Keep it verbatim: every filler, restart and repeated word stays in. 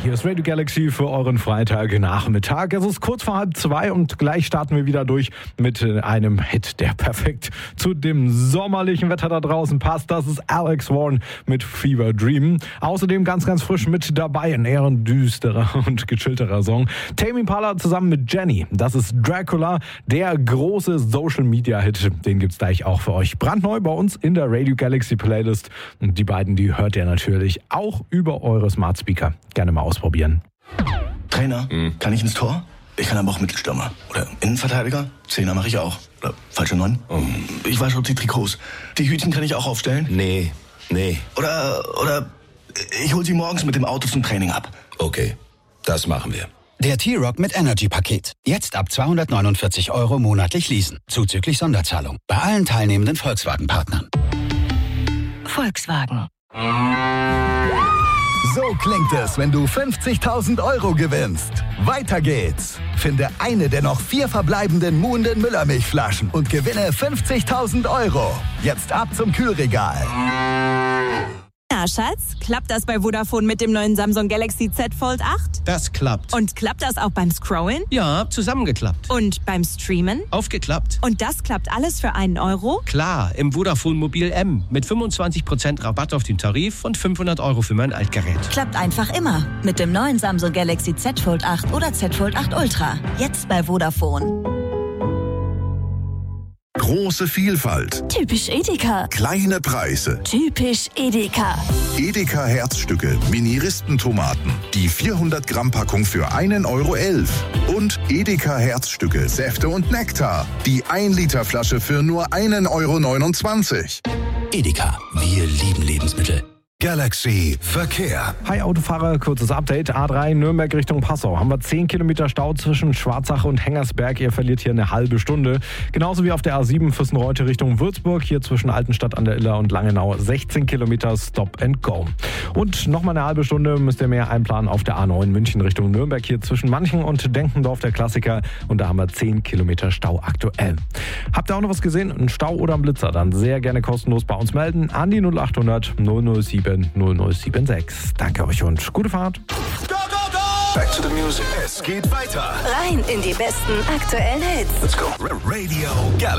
Hier ist Radio Galaxy für euren Freitagnachmittag. Es ist kurz vor halb zwei und gleich starten wir wieder durch mit einem Hit, der perfekt zu dem sommerlichen Wetter da draußen passt. Das ist Alex Warren mit Fever Dream. Außerdem ganz, ganz frisch mit dabei ein eher düsterer und gechillterer Song. Tame Impala zusammen mit Jenny. Das ist Dracula, der große Social-Media-Hit. Den gibt's gleich auch für euch brandneu bei uns in der Radio Galaxy Playlist. Und die beiden, die hört ihr natürlich auch über eure Smart Speaker. Gerne mal ausprobieren. Trainer, mhm. kann ich ins Tor? Ich kann aber auch Mittelstürmer. Oder Innenverteidiger? Zehner mache ich auch. Oder falsche Neun? Oh. Ich wasche auch die Trikots. Die Hütchen kann ich auch aufstellen? Nee, nee. Oder, oder ich hol sie morgens mit dem Auto zum Training ab. Okay, das machen wir. Der T-Rock mit Energy-Paket. Jetzt ab zweihundertneunundvierzig Euro monatlich leasen. Zuzüglich Sonderzahlung. Bei allen teilnehmenden Volkswagen-Partnern. Volkswagen. So klingt es, wenn du fünfzigtausend Euro gewinnst. Weiter geht's. Finde eine der noch vier verbleibenden Muhnden Müllermilchflaschen und gewinne fünfzigtausend Euro. Jetzt ab zum Kühlregal. Na, Schatz, klappt das bei Vodafone mit dem neuen Samsung Galaxy Z Fold acht? Das klappt. Und klappt das auch beim Scrollen? Ja, zusammengeklappt. Und beim Streamen? Aufgeklappt. Und das klappt alles für einen Euro? Klar, im Vodafone Mobil M mit fünfundzwanzig Prozent Rabatt auf den Tarif und fünfhundert Euro für mein Altgerät. Klappt einfach immer mit dem neuen Samsung Galaxy Z Fold acht oder Z Fold acht Ultra. Jetzt bei Vodafone. Große Vielfalt. Typisch Edeka. Kleine Preise. Typisch Edeka. Edeka Herzstücke, Mini-Ristentomaten. Die vierhundert Gramm Packung für einen Euro elf. Und Edeka Herzstücke, Säfte und Nektar. Die ein Liter Flasche für nur einen Euro neunundzwanzig. Edeka, wir lieben Lebensmittel. Galaxy Verkehr. Hi Autofahrer, kurzes Update. A drei Nürnberg Richtung Passau. Haben wir zehn Kilometer Stau zwischen Schwarzach und Hengersberg. Ihr verliert hier eine halbe Stunde. Genauso wie auf der A sieben Füssen-Reute Richtung Würzburg. Hier zwischen Altenstadt an der Iller und Langenau sechzehn Kilometer Stop and Go. Und nochmal eine halbe Stunde müsst ihr mehr einplanen auf der A neun München Richtung Nürnberg. Hier zwischen Manchen und Denkendorf der Klassiker. Und da haben wir zehn Kilometer Stau aktuell. Habt ihr auch noch was gesehen? Ein Stau oder ein Blitzer? Dann sehr gerne kostenlos bei uns melden. An die null acht hundert null null sieben null null sieben sechs. Danke euch und gute Fahrt. Go, go, go! Back to the music. Es geht weiter. Rein in die besten aktuellen Hits. Let's go. Radio Galaxy.